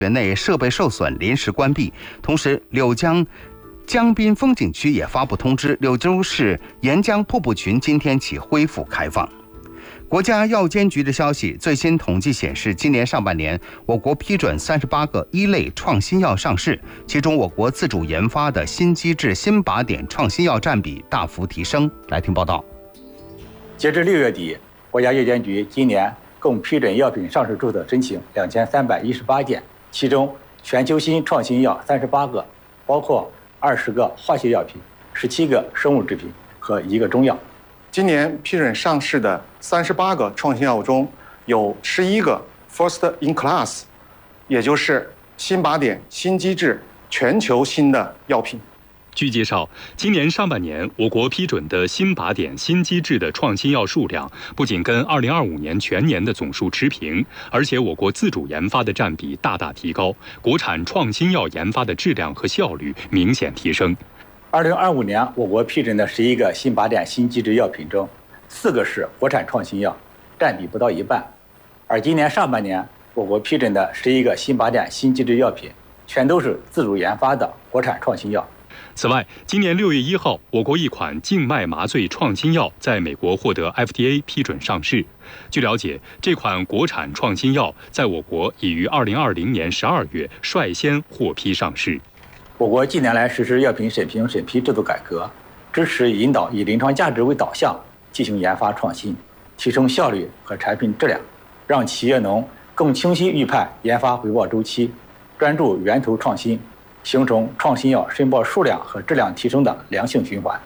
园内设备受损，临时关闭。同时，柳江江滨风景区也发布通知，柳州市沿江瀑布群今天起恢复开放。国家药监局的消息，最新统计显示，今年上半年，我国批准38个一类创新药上市，其中我国自主研发的新机制、新靶点创新药占比大幅提升。来听报道。 截至6月底，国家药监局今年共批准药品上市注册申请2318件，其中全球新创新药38个，包括20个化学药品、17个生物制品和1个中药。 今年批准上市的38个创新药物中，有11个 First in Class， 也就是新靶点、新机制、全球新的药品。 据介绍，今年上半年我国批准的新靶点、新机制的创新药数量不仅跟2025年全年的总数持平，而且我国自主研发的占比大大提高，国产创新药研发的质量和效率明显提升。 2025年，我国批准的11个新靶点、新机制药品中，4个是国产创新药，占比不到一半。而今年上半年，我国批准的11个新靶点、新机制药品，全都是自主研发的国产创新药。 此外，今年6月1号，我国一款静脉麻醉创新药在美国获得 FDA 批准上市。据了解，这款国产创新药在我国已于2020年12月率先获批上市。 我国近年来实施药品审评审批制度改革，支持引导以临床价值为导向进行研发创新，提升效率和产品质量，让企业能更清晰预判研发回报周期，专注源头创新，形成创新药申报数量和质量提升的良性循环。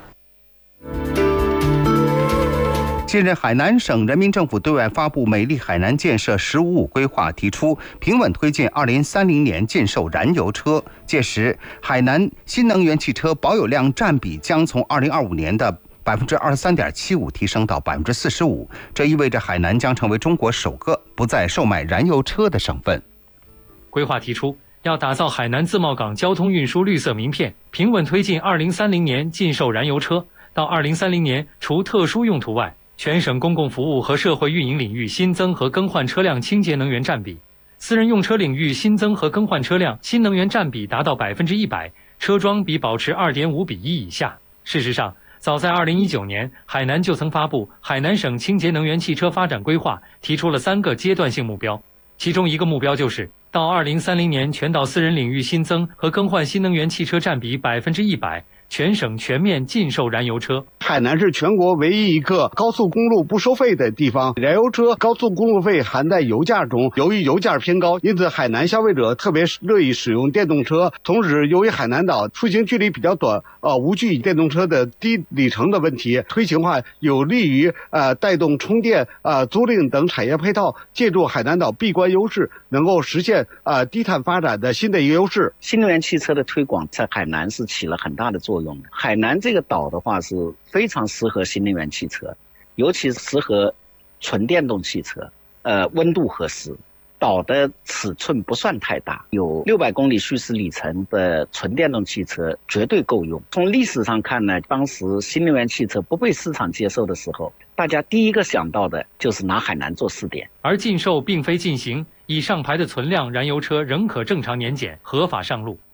近日，海南省人民政府对外发布美丽海南建设“15+5”规划，提出平稳推进2030年禁售燃油车。届时，海南新能源汽车保有量占比将从2025年的23.75%提升到45%。这意味着海南将成为中国首个不再售卖燃油车的省份。 规划提出，要打造海南自贸港交通运输绿色名片，平稳推进2030年禁售燃油车。到2030年，除特殊用途外，全省公共服务和社会运营领域新增和更换车辆清洁能源占比，私人用车领域新增和更换车辆新能源占比达到100%，车桩比保持2.5:1以下。事实上，早在2019年，海南就曾发布《海南省清洁能源汽车发展规划》，提出了3个阶段性目标，其中一个目标就是到2030年，全岛私人领域新增和更换新能源汽车占比100%。全省全面禁售燃油车。 海南是全国唯一一个高速公路不收费的地方，燃油车高速公路费含在油价中。由于油价偏高，因此海南消费者特别乐意使用电动车。同时，由于海南岛出行距离比较短，无惧电动车的低里程的问题，推行话有利于带动充电、租赁等产业配套，借助海南岛闭关优势，能够实现低碳发展的新的一个优势。 新能源汽车的推广在海南是起了很大的作用。海南这个岛的话是非常适合新能源汽车，尤其是适合纯电动汽车，温度合适，岛的尺寸不算太大，有600公里续时里程的纯电动汽车绝对够用。从历史上看呢，当时新能源汽车不被市场接受的时候，大家第一个想到的就是拿海南做试点。 而禁售并非禁行，已上牌的存量燃油车仍可正常年检，合法上路。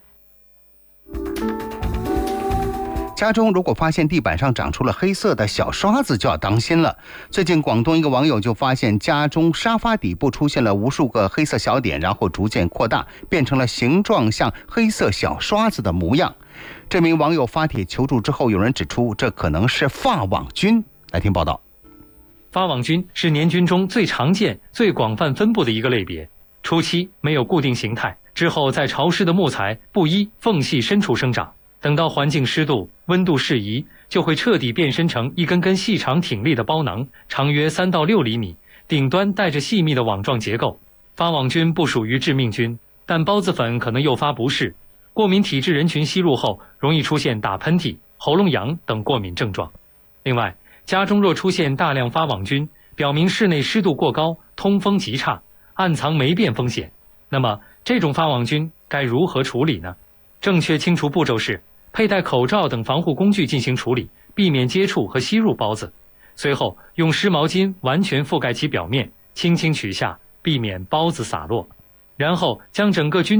家中如果发现地板上长出了黑色的小刷子，就要当心了。最近，广东一个网友就发现家中沙发底部出现了无数个黑色小点，然后逐渐扩大，变成了形状像黑色小刷子的模样。这名网友发帖求助之后，有人指出这可能是发网菌。来听报道。 发网菌是年菌中最常见、最广泛分布的一个类别。初期没有固定形态，之后在潮湿的木材、布衣、缝隙深处生长。等到环境湿度、温度适宜，就会彻底变身成一根根细长挺立的包囊，长约3到6厘米，顶端带着细密的网状结构。发网菌不属于致命菌，但孢子粉可能诱发不适。过敏体质人群吸入后，容易出现打喷嚏、喉咙痒等过敏症状。另外，家中若出现大量发网菌，表明室内湿度过高、通风极差，暗藏霉变风险。那么，这种发网菌该如何处理呢？正确清除步骤是佩戴口罩等防护工具进行处理，避免接触和吸入孢子。随后用湿毛巾完全覆盖其表面，轻轻取下，避免孢子洒落。 然后将整个军